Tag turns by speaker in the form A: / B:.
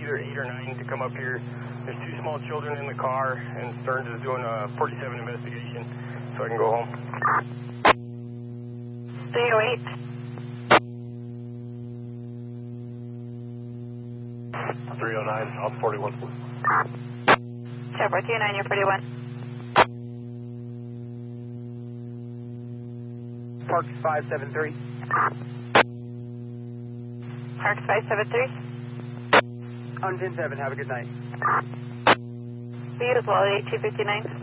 A: either 8 or 9 to come up here. There's 2 small children in the car, and Stearns is doing a 47 investigation, so I can go home.
B: 308.
C: 309, on 41.
B: Chevrolet 309, you're 41.
D: Park 573.
B: Park 573.
D: On 107, have a good night.
B: You as well, 8259.